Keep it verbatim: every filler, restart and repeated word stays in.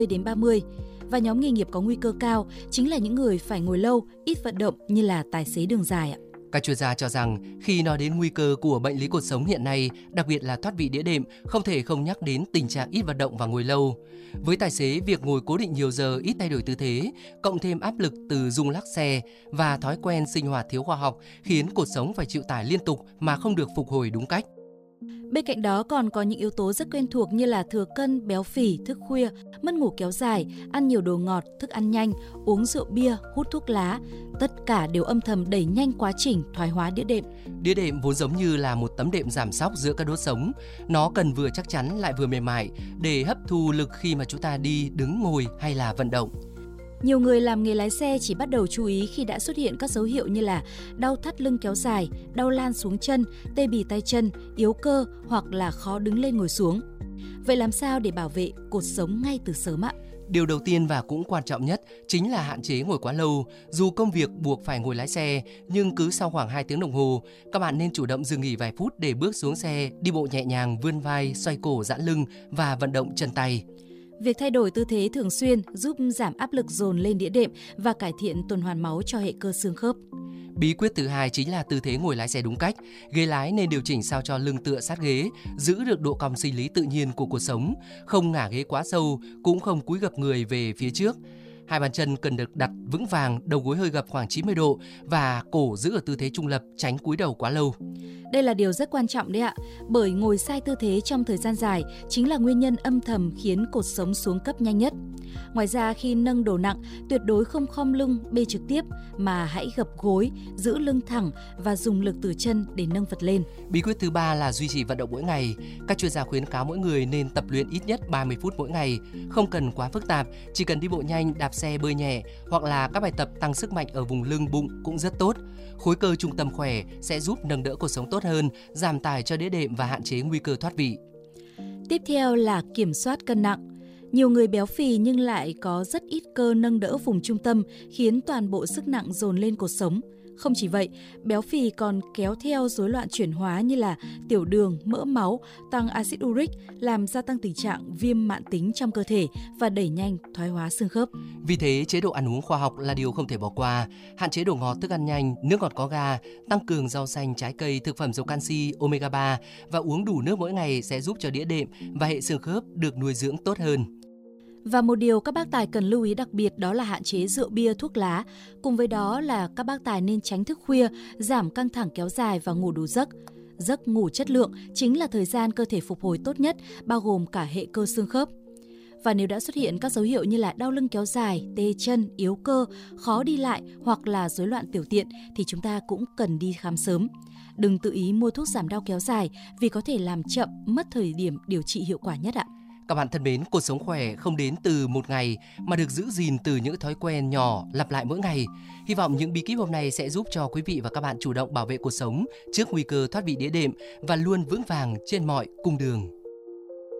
đến ba mươi. Và nhóm nghề nghiệp có nguy cơ cao chính là những người phải ngồi lâu, ít vận động như là tài xế đường dài ạ. Các chuyên gia cho rằng khi nói đến nguy cơ của bệnh lý cột sống hiện nay, đặc biệt là thoát vị đĩa đệm, không thể không nhắc đến tình trạng ít vận động và ngồi lâu. Với tài xế, việc ngồi cố định nhiều giờ, ít thay đổi tư thế, cộng thêm áp lực từ rung lắc xe và thói quen sinh hoạt thiếu khoa học khiến cột sống phải chịu tải liên tục mà không được phục hồi đúng cách. Bên cạnh đó còn có những yếu tố rất quen thuộc như là thừa cân, béo phì, thức khuya, mất ngủ kéo dài, ăn nhiều đồ ngọt, thức ăn nhanh, uống rượu bia, hút thuốc lá. Tất cả đều âm thầm đẩy nhanh quá trình thoái hóa đĩa đệm. Đĩa đệm vốn giống như là một tấm đệm giảm xóc giữa các đốt sống. Nó cần vừa chắc chắn lại vừa mềm mại để hấp thu lực khi mà chúng ta đi, đứng, ngồi hay là vận động. Nhiều người làm nghề lái xe chỉ bắt đầu chú ý khi đã xuất hiện các dấu hiệu như là đau thắt lưng kéo dài, đau lan xuống chân, tê bì tay chân, yếu cơ hoặc là khó đứng lên ngồi xuống. Vậy làm sao để bảo vệ cột sống ngay từ sớm ạ? Điều đầu tiên và cũng quan trọng nhất chính là hạn chế ngồi quá lâu. Dù công việc buộc phải ngồi lái xe, nhưng cứ sau khoảng hai tiếng đồng hồ, các bạn nên chủ động dừng nghỉ vài phút để bước xuống xe, đi bộ nhẹ nhàng, vươn vai, xoay cổ, giãn lưng và vận động chân tay. Việc thay đổi tư thế thường xuyên giúp giảm áp lực dồn lên đĩa đệm và cải thiện tuần hoàn máu cho hệ cơ xương khớp. Bí quyết thứ hai chính là tư thế ngồi lái xe đúng cách. Ghế lái nên điều chỉnh sao cho lưng tựa sát ghế, giữ được độ cong sinh lý tự nhiên của cột sống, không ngả ghế quá sâu, cũng không cúi gập người về phía trước. Hai bàn chân cần được đặt vững vàng, đầu gối hơi gập khoảng chín mươi độ và cổ giữ ở tư thế trung lập, tránh cúi đầu quá lâu. Đây là điều rất quan trọng đấy ạ, bởi ngồi sai tư thế trong thời gian dài chính là nguyên nhân âm thầm khiến cột sống xuống cấp nhanh nhất. Ngoài ra, khi nâng đồ nặng, tuyệt đối không khom lưng bê trực tiếp mà hãy gập gối, giữ lưng thẳng và dùng lực từ chân để nâng vật lên. Bí quyết thứ ba là duy trì vận động mỗi ngày. Các chuyên gia khuyến cáo mỗi người nên tập luyện ít nhất ba mươi phút mỗi ngày, không cần quá phức tạp, chỉ cần đi bộ nhanh, đạp xe, bơi nhẹ hoặc là các bài tập tăng sức mạnh ở vùng lưng, bụng cũng rất tốt. Khối cơ trung tâm khỏe sẽ giúp nâng đỡ cột sống tốt hơn, giảm tải cho đĩa đệm và hạn chế nguy cơ thoát vị. Tiếp theo là kiểm soát cân nặng. Nhiều người béo phì nhưng lại có rất ít cơ nâng đỡ vùng trung tâm khiến toàn bộ sức nặng dồn lên cột sống. Không chỉ vậy, béo phì còn kéo theo rối loạn chuyển hóa như là tiểu đường, mỡ máu, tăng axit uric, làm gia tăng tình trạng viêm mãn tính trong cơ thể và đẩy nhanh thoái hóa xương khớp. Vì thế, chế độ ăn uống khoa học là điều không thể bỏ qua. Hạn chế đồ ngọt, thức ăn nhanh, nước ngọt có ga, tăng cường rau xanh, trái cây, thực phẩm giàu canxi, omega ba và uống đủ nước mỗi ngày sẽ giúp cho đĩa đệm và hệ xương khớp được nuôi dưỡng tốt hơn. Và một điều các bác tài cần lưu ý đặc biệt đó là hạn chế rượu bia, thuốc lá. Cùng với đó là các bác tài nên tránh thức khuya, giảm căng thẳng kéo dài và ngủ đủ giấc. Giấc ngủ chất lượng chính là thời gian cơ thể phục hồi tốt nhất, bao gồm cả hệ cơ xương khớp. Và nếu đã xuất hiện các dấu hiệu như là đau lưng kéo dài, tê chân, yếu cơ, khó đi lại hoặc là rối loạn tiểu tiện thì chúng ta cũng cần đi khám sớm. Đừng tự ý mua thuốc giảm đau kéo dài vì có thể làm chậm, mất thời điểm điều trị hiệu quả nhất ạ. Các bạn thân mến, cột sống khỏe không đến từ một ngày mà được giữ gìn từ những thói quen nhỏ lặp lại mỗi ngày. Hy vọng những bí kíp hôm nay sẽ giúp cho quý vị và các bạn chủ động bảo vệ cột sống trước nguy cơ thoát vị đĩa đệm và luôn vững vàng trên mọi cung đường.